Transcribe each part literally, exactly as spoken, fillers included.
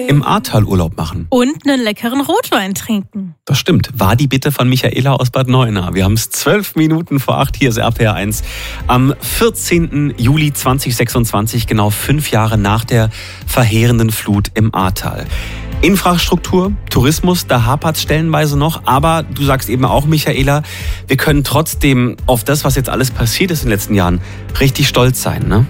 im Ahrtal Urlaub machen. Und einen leckeren Rotwein trinken. Das stimmt. War die Bitte von Michaela aus Bad Neuenahr. Wir haben es zwölf Minuten vor acht. Hier ist R P R eins. Am vierzehnten Juli zweitausendsechsundzwanzig, genau fünf Jahre nach der verheerenden Flut im Ahrtal. Infrastruktur, Tourismus, da hapert es stellenweise noch. Aber du sagst eben auch, Michaela, wir können trotzdem auf das, was jetzt alles passiert ist in den letzten Jahren, richtig stolz sein, ne?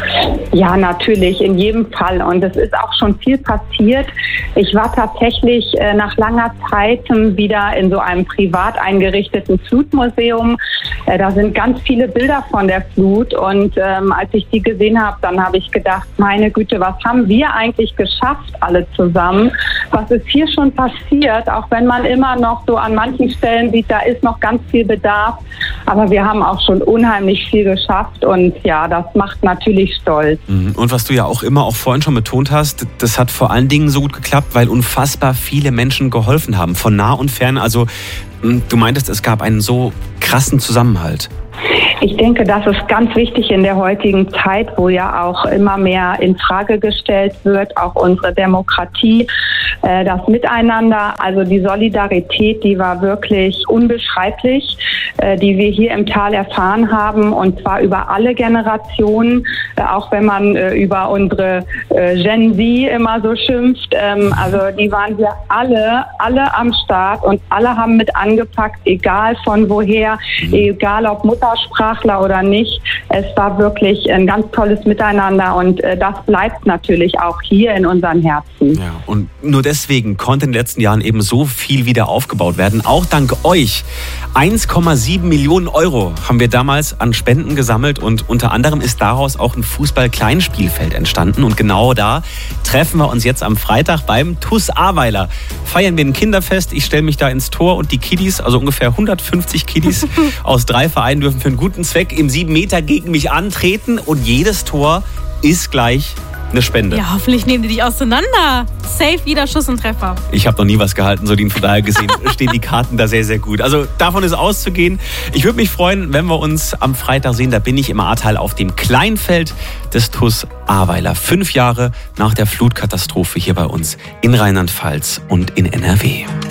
Ja, natürlich, in jedem Fall. Und es ist auch schon viel passiert. Ich war tatsächlich äh, nach langer Zeit wieder in so einem privat eingerichteten Flutmuseum. Äh, da sind ganz viele Bilder von der Flut. Und ähm, als ich die gesehen habe, dann habe ich gedacht, meine Güte, was haben wir eigentlich geschafft, alle zusammen? Was ist hier schon passiert? Auch wenn man immer noch so an manchen Stellen sieht, da ist noch ganz viel Bedarf. Aber wir haben auch schon unheimlich viel geschafft. Und ja, das macht natürlich stolz. Und was du ja auch immer auch vorhin schon betont hast, das hat vor allen Dingen so gut geklappt, weil unfassbar viele Menschen geholfen haben, von nah und fern. Also du meintest, es gab einen so krassen Zusammenhalt. Ich denke, das ist ganz wichtig in der heutigen Zeit, wo ja auch immer mehr in Frage gestellt wird, auch unsere Demokratie, das Miteinander, also die Solidarität, die war wirklich unbeschreiblich, die wir hier im Tal erfahren haben, und zwar über alle Generationen, auch wenn man über unsere Gen Z immer so schimpft. Also die waren hier alle, alle am Start und alle haben mit angepackt, egal von woher, egal ob Muttersprachler oder nicht. Es war wirklich ein ganz tolles Miteinander, und das bleibt natürlich auch hier in unseren Herzen. Ja, und nur deswegen konnte in den letzten Jahren eben so viel wieder aufgebaut werden. Auch dank euch. eins Komma sieben Millionen Euro haben wir damals an Spenden gesammelt, und unter anderem ist daraus auch ein Fußball-Kleinspielfeld entstanden. Und genau da treffen wir uns jetzt am Freitag beim T U S Ahrweiler. Feiern wir ein Kinderfest. Ich stelle mich da ins Tor, und die Kiddies, also ungefähr hundertfünfzig Kiddies aus drei Vereinen, dürfen für einen guten Zweck im sieben Meter gegen mich antreten, und jedes Tor ist gleich eine Spende. Ja, hoffentlich nehmen die dich auseinander. Safe, jeder Schuss und Treffer. Ich habe noch nie was gehalten, Solin, von daher gesehen stehen die Karten da sehr, sehr gut. Also davon ist auszugehen. Ich würde mich freuen, wenn wir uns am Freitag sehen. Da bin ich im Ahrtal auf dem Kleinfeld des T U S Ahrweiler. Fünf Jahre nach der Flutkatastrophe hier bei uns in Rheinland-Pfalz und in N R W.